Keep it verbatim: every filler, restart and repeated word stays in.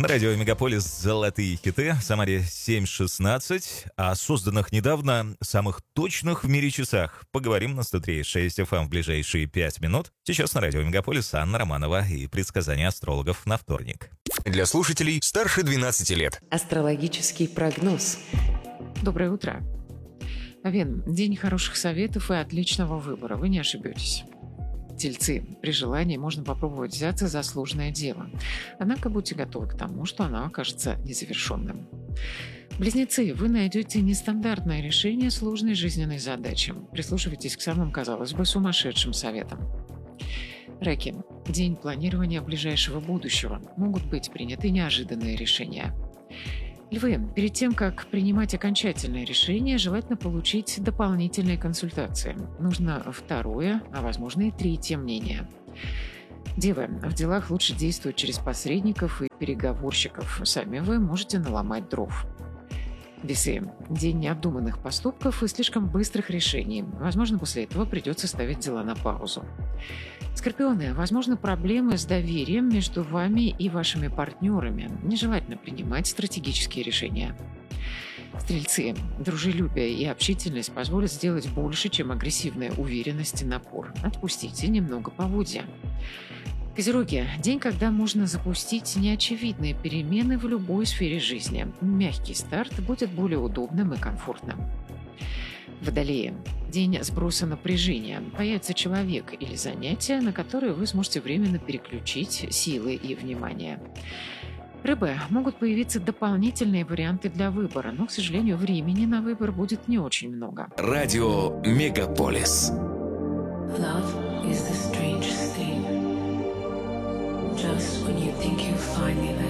На радио «Мегаполис» золотые хиты, в Самаре семь шестнадцать, о созданных недавно самых точных в мире часах поговорим на сто три и шесть эф эм в ближайшие пять минут. Сейчас на радио «Мегаполис» Анна Романова и предсказания астрологов на вторник. Для слушателей старше двенадцати лет. Астрологический прогноз. Доброе утро. Овен, день хороших советов и отличного выбора, вы не ошибетесь. Тельцы, при желании можно попробовать взяться за сложное дело. Однако будьте готовы к тому, что оно окажется незавершенным. Близнецы, вы найдете нестандартное решение сложной жизненной задачи. Прислушивайтесь к самым, казалось бы, сумасшедшим советам. Раки, день планирования ближайшего будущего. Могут быть приняты неожиданные решения. Львы, перед тем, как принимать окончательное решение, желательно получить дополнительные консультации. Нужно второе, а возможно и третье мнение. Девы, в делах лучше действовать через посредников и переговорщиков. Сами вы можете наломать дров. Весы, день необдуманных поступков и слишком быстрых решений. Возможно, после этого придется ставить дела на паузу. Скорпионы, возможно, проблемы с доверием между вами и вашими партнерами. Нежелательно принимать стратегические решения. Стрельцы, дружелюбие и общительность позволят сделать больше, чем агрессивная уверенность и напор. Отпустите немного поводья. Козероги, день, когда можно запустить неочевидные перемены в любой сфере жизни. Мягкий старт будет более удобным и комфортным. Водолеи, день сброса напряжения. Появится человек или занятие, на которое вы сможете временно переключить силы и внимание. Рыбы, могут появиться дополнительные варианты для выбора, но, к сожалению, времени на выбор будет не очень много. Радио «Мегаполис». Love is the strangest thing. Just when you think you finally